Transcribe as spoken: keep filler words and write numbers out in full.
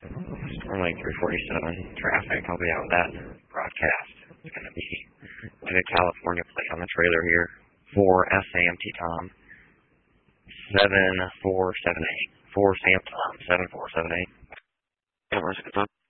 Only three forty-seven traffic. I'll be out with that broadcast. It's going to be like a California plate on the trailer here. four S A M T Tom. seven four seven eight. four Sam Tom. seven four seven eight.